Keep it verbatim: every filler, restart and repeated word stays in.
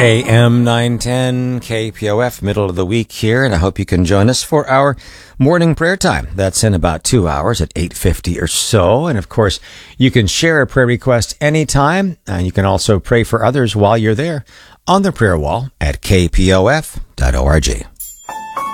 A M nine ten K P O F, middle of the week here, and I hope you can join us for our morning prayer time. That's in about two hours at eight fifty or so. And of course, you can share a prayer request anytime, and you can also pray for others while you're there on the prayer wall at k p o f dot org.